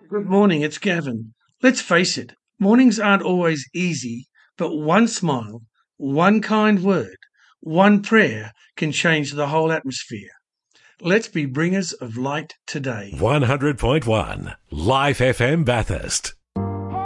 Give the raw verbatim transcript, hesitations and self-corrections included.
Good morning, it's Gavin. Let's face it, mornings aren't always easy, but one smile, one kind word, one prayer can change the whole atmosphere. Let's be bringers of light today. one hundred point one Life F M Bathurst.